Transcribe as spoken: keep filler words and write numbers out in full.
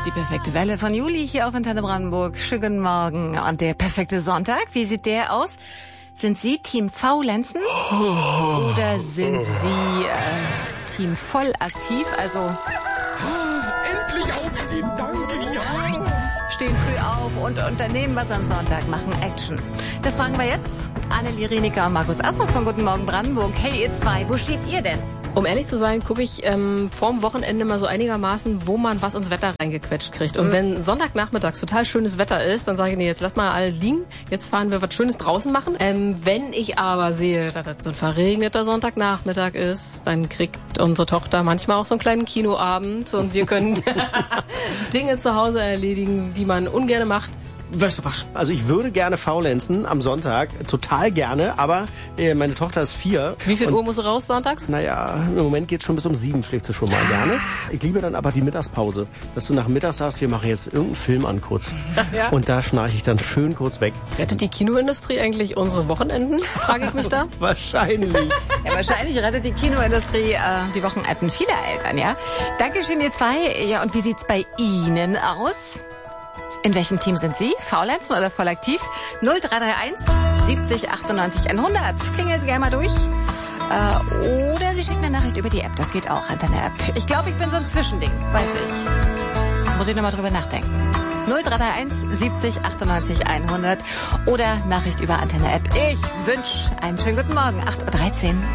Die perfekte Welle von Juli hier auf Antenne Brandenburg. Schönen guten Morgen. Und der perfekte Sonntag, wie sieht der aus? Sind Sie Team Faulenzen oder sind Sie äh, Team vollaktiv? Also endlich aufstehen, danke, ja. Stehen früh auf und unternehmen was am Sonntag, machen Action. Das fragen wir jetzt. Annelie Rienecker und Markus Asmus von Guten Morgen Brandenburg. Hey ihr zwei, wo steht ihr denn? Um ehrlich zu sein, gucke ich ähm, vorm Wochenende mal so einigermaßen, wo man was ins Wetter reingequetscht kriegt. Und mhm. wenn Sonntagnachmittags total schönes Wetter ist, dann sage ich, nee, jetzt lass mal alle liegen. Jetzt fahren wir was Schönes draußen machen. Ähm, wenn ich aber sehe, dass das so ein verregneter Sonntagnachmittag ist, dann kriegt unsere Tochter manchmal auch so einen kleinen Kinoabend und wir können Dinge zu Hause erledigen, die man ungern macht. Wäsche waschen. Also ich würde gerne faulenzen am Sonntag, total gerne, aber äh, meine Tochter ist vier. Wie viel Uhr musst du raus sonntags? Naja, im Moment geht's schon bis um sieben, schläft sie schon mal gerne. Ich liebe dann aber die Mittagspause, dass du nach Mittag sagst, wir machen jetzt irgendeinen Film an kurz. Ja. Und da schnarche ich dann schön kurz weg. Rettet die Kinoindustrie eigentlich unsere Wochenenden, frage ich mich da? Wahrscheinlich. Ja, wahrscheinlich rettet die Kinoindustrie äh, die Wochenenden vieler Eltern, ja. Dankeschön, ihr zwei. Ja, und wie sieht's bei Ihnen aus? In welchem Team sind Sie? Faulenzen oder voll aktiv? null drei drei eins siebzig achtundneunzig hundert. Klingeln Sie gerne mal durch. Äh, oder Sie schicken eine Nachricht über die App. Das geht auch, Antenne-App. Ich glaube, ich bin so ein Zwischending. Weiß nicht. Muss ich nochmal drüber nachdenken. null drei drei eins siebzig achtundneunzig hundert. Oder Nachricht über Antenne-App. Ich wünsche einen schönen guten Morgen. acht Uhr dreizehn.